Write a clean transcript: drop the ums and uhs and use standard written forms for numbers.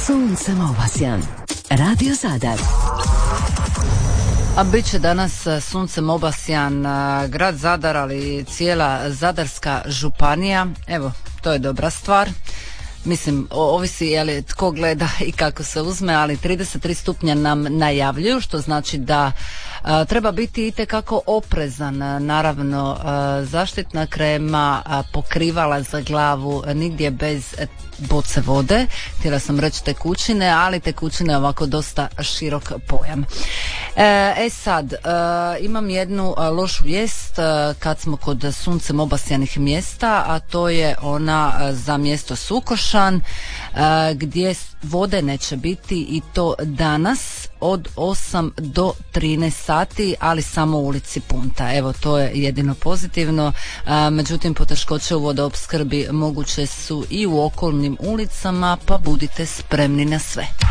Suncem obasjan. Radio Zadar. A bit će danas suncem obasjan grad Zadar, ali cijela Zadarska županija. Evo, to je dobra stvar. Mislim, ovisi je li tko gleda i kako se uzme, ali 33 stupnja nam najavljuju, što znači da treba biti itekako oprezan. Naravno, zaštitna krema, pokrivala za glavu, nigdje bez boce vode. Htjela sam reći tekućine, ali tekućine je ovako dosta širok pojam. Sad, imam jednu lošu vijest kad smo kod suncem obasjanih mjesta, a to je ona za mjesto Sukošan, gdje vode neće biti i to danas od 8 do 13 sati, ali samo u ulici Punta. Evo, to je jedino pozitivno. Međutim, poteškoće u vodoopskrbi moguće su i u okolnim ulicama, pa budite spremni na sve.